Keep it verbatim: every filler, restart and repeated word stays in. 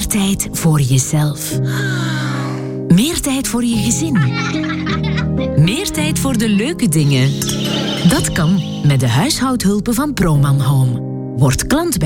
Meer tijd voor jezelf. Meer tijd voor je gezin. Meer tijd voor de leuke dingen. Dat kan met de huishoudhulpen van Proman Home. Word klant bij